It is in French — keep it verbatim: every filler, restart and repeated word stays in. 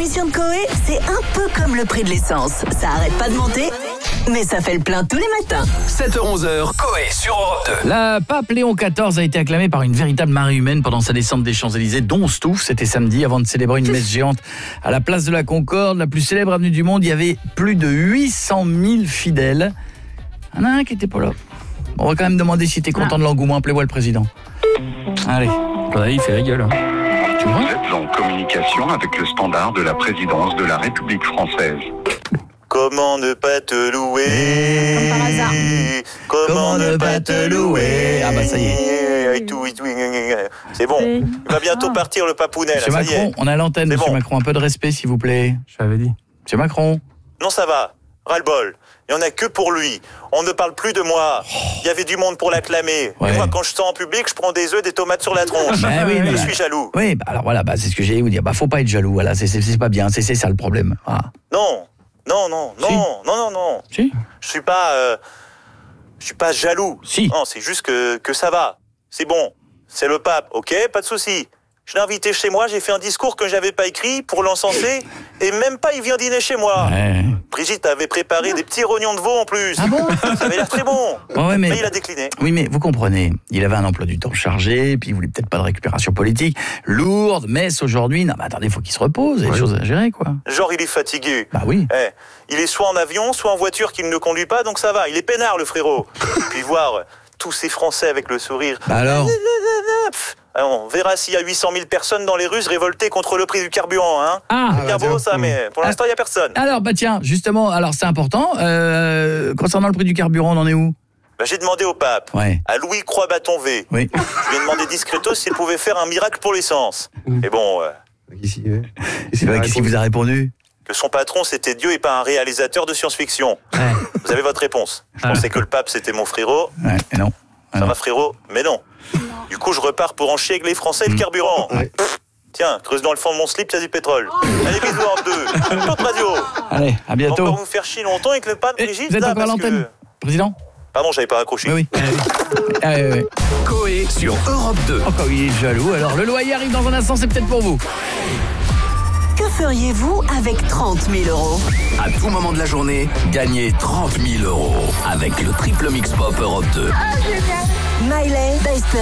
l'émission de Coé, c'est un peu comme le prix de l'essence. Ça arrête pas de monter, mais ça fait le plein tous les matins. sept heures onze, Coé sur Europe deux. La pape Léon quatorze a été acclamé par une véritable marée humaine pendant sa descente des Champs-Élysées, dont Stouff, c'était samedi, avant de célébrer une messe géante à la place de la Concorde, la plus célèbre avenue du monde. Il y avait plus de huit cent mille fidèles. Il y en a un qui était pas là. On va quand même demander si t'es content de l'engouement. Appelez-moi le président. Allez. Ouais, il fait la gueule. Hein. Tu vois ? Vous êtes en communication avec le standard de la présidence de la République française. Comment ne pas te louer? Comme par hasard. Comment ne pas te louer? Ah bah ça y est. Et tout, et tout. C'est bon. Il va bientôt partir le papounet. Monsieur là, ça y Macron, est. on a l'antenne, C'est monsieur bon. Macron. Un peu de respect, s'il vous plaît. Je l'avais dit. Monsieur Macron. Non, ça va. Ras-le-bol. Il n'y en a que pour lui. On ne parle plus de moi. Il y avait du monde pour l'acclamer. Ouais. Et moi, quand je sors en public, je prends des œufs, des tomates sur la tronche. Bah oui, je mais- suis jaloux. Oui, bah alors voilà, bah c'est ce que j'allais vous dire. Bah faut pas être jaloux, voilà, c'est c'est, c'est pas bien, c'est c'est ça le problème. Ah. Non, non, non, non, Si. non, non, non. Si. Je suis pas, euh, je suis pas jaloux. Si. Non, c'est juste que, que ça va. C'est bon. C'est le pape, ok, pas de souci. Je l'ai invité chez moi, j'ai fait un discours que j'avais pas écrit pour l'encenser, et même pas il vient dîner chez moi. Ouais. Brigitte avait préparé des petits rognons de veau en plus. Ah bon? Ça avait l'air très bon. Ouais, ouais, mais... Mais il a décliné. Oui, mais vous comprenez, il avait un emploi du temps chargé, puis il voulait peut-être pas de récupération politique, lourde, messe aujourd'hui, non mais attendez, il faut qu'il se repose, il y a des choses à gérer, quoi. Genre, il est fatigué. Bah oui. Eh, il est soit en avion, soit en voiture qu'il ne conduit pas, donc ça va. Il est peinard, le frérot. Puis voir tous ces Français avec le sourire. Bah alors? Pff, on verra s'il y a huit cent mille personnes dans les rues se révolter contre le prix du carburant, hein. Ah, C'est bien beau ça, mais pour l'instant, il n'y a personne. alors bah tiens, justement, alors c'est important, euh, concernant le prix du carburant, on en est où? Bah, j'ai demandé au pape, Ouais. à Louis Croix-Bâton-V. Oui. Je lui ai demandé discretos s'il pouvait faire un miracle pour l'essence. Et bon, euh, Ici, C'est vrai, qu'est-ce qu'il vous a répondu? que son patron, c'était Dieu et pas un réalisateur de science-fiction. Ouais, Vous avez votre réponse. Je pensais que le pape, c'était mon frérot. ouais, et non. Ah Ça non. va, frérot? Mais non. Du coup, je repars pour en chier avec les Français et le carburant. Tiens, creuse dans le fond de mon slip, il y a du pétrole. Allez, bisous en deux. L'autre radio. Allez, à On bientôt. va vous faire chier longtemps avec le pape, Eh, Brigitte, vous êtes là, encore à parce l'antenne, que... président? Pardon, j'avais pas raccroché. Oui, oui. Ah, oui, oui. Coé sur Europe deux. Encore il est jaloux, alors le loyer arrive dans un instant, c'est peut-être pour vous. Que feriez-vous avec trente mille euros? À tout moment de la journée, gagnez trente mille euros avec le triple mix pop Europe deux. Miley, Dice